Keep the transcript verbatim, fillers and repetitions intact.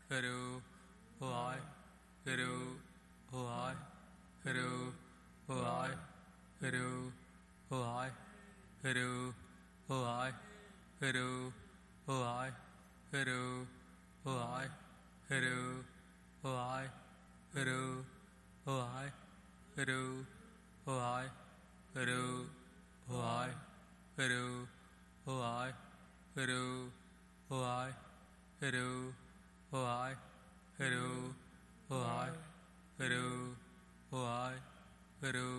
Hello, oh I, hello, oh I, hello, oh I, hello, oh I, hello, oh I, hello, oh I, hello, oh I, hello, oh I, hello, oh I, hello, oh I, hello, oh I, hello, oh I, hello, oh I, hello, oh I, hello, oh I, hello, oh I, hello.